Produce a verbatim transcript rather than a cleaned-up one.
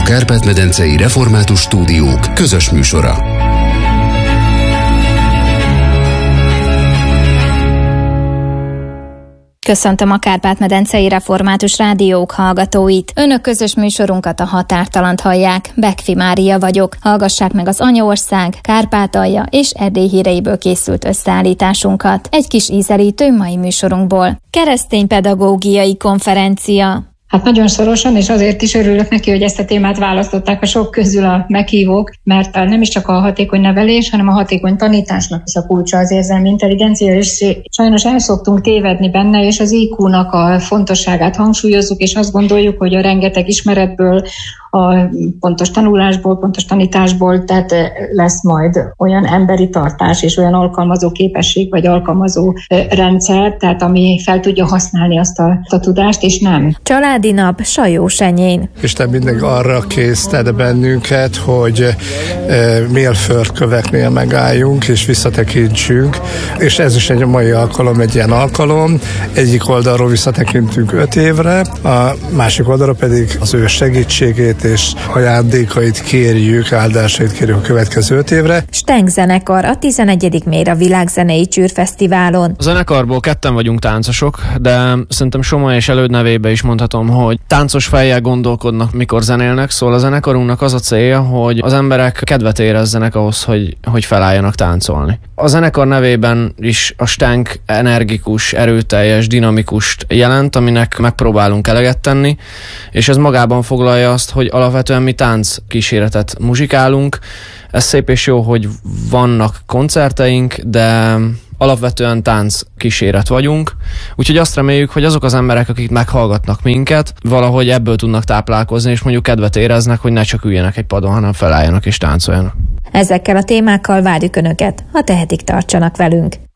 Kárpát-medencei Református Stúdiók közös műsora. Köszöntöm a Kárpát-medencei Református Rádiók hallgatóit. Önök közös műsorunkat, a Határtalant hallják. Bekfi Mária vagyok. Hallgassák meg az Anyaország, Kárpátalja és Erdély híreiből készült összeállításunkat. Egy kis ízelítő mai műsorunkból. Kereszténypedagógiai konferencia. Hát nagyon szorosan, és azért is örülök neki, hogy ezt a témát választották a sok közül a meghívók, mert nem is csak a hatékony nevelés, hanem a hatékony tanításnak is a kulcsa az érzelmi intelligencia, és sajnos el szoktunk tévedni benne, és az í kú-nak a fontosságát hangsúlyozzuk, és azt gondoljuk, hogy a rengeteg ismeretből, a pontos tanulásból, pontos tanításból, tehát lesz majd olyan emberi tartás és olyan alkalmazó képesség, vagy alkalmazó rendszer, tehát ami fel tudja használni azt a, azt a tudást, és nem. Családi nap Sajósenyén. Isten mindig arra késztet bennünket, hogy e, mérföldköveknél megálljunk és visszatekintsünk, és ez is egy mai alkalom, egy ilyen alkalom. Egyik oldalról visszatekintünk öt évre, a másik oldalról pedig az ő segítségét és ajándékait kérjük, áldásait kérjük a következő öt évre. Steng zenekar a tizenegyedik Méra Világzenei Csűrfesztiválon. A zenekarból ketten vagyunk táncosok, de szerintem Soma és Előd nevébe is mondhatom, hogy táncos fejjel gondolkodnak, mikor zenélnek, szóval a zenekarunknak az a célja, hogy az emberek kedvet érezzenek ahhoz, hogy, hogy felálljanak táncolni. A zenekar nevében is a Steng energikus, erőteljes, dinamikust jelent, aminek megpróbálunk eleget tenni, és ez magában foglalja azt, hogy alapvetően mi tánc kíséretet muzsikálunk. Ez szép és jó, hogy vannak koncerteink, de alapvetően tánc kíséret vagyunk. Úgyhogy azt reméljük, hogy azok az emberek, akik meghallgatnak minket, valahogy ebből tudnak táplálkozni, és mondjuk kedvet éreznek, hogy ne csak üljenek egy padon, hanem felálljanak és táncoljanak. Ezekkel a témákkal várjuk Önöket, ha tehetik, tartsanak velünk.